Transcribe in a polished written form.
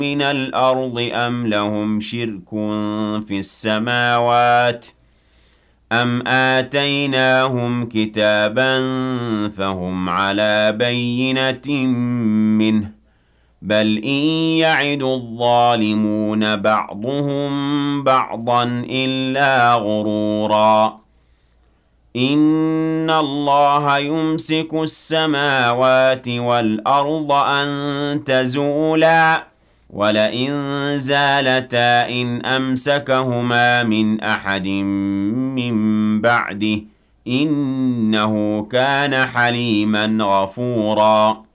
مِّنَ الْأَرْضِ أَمْ لَهُمْ شِرْكٌ فِي السَّمَاوَاتِ أَمْ آتَيْنَاهُمْ كِتَابًا فَهُمْ عَلَىٰ بَيِّنَةٍ مِّنْهُ ۚ بَلْ إِن يَعِدُ الظَّالِمُونَ بَعْضُهُم بَعْضًا إِلَّا غُرُورًا إِنَّ اللَّهَ يُمْسِكُ السَّمَاوَاتِ وَالْأَرْضَ أَن تَزُولَا ۚ وَلَئِن زَالَتَا إِنْ أَمْسَكَهُمَا مِنْ أَحَدٍ مِّن بَعْدِهِ ۚ إِنَّهُ كَانَ حَلِيمًا غَفُورًا